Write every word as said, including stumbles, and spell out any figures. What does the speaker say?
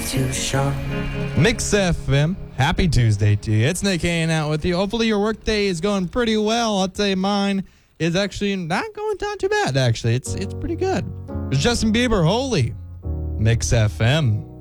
too sharp. Mix F M. Happy Tuesday to you. It's Nick hanging out with you. Hopefully your workday is going pretty well. I'll tell you mine is actually not going down too bad, actually. It's it's pretty good. It's Justin Bieber, Holy. Mix F M.